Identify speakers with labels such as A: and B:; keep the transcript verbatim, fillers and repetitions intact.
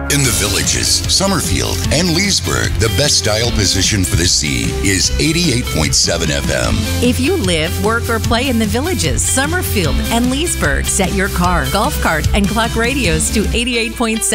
A: In the Villages, Summerfield, and Leesburg, the best dial position for the sea is eighty-eight point seven F M.
B: If you live, work, or play in the Villages, Summerfield, and Leesburg, set your car, golf cart, and clock radios to eighty-eight point seven.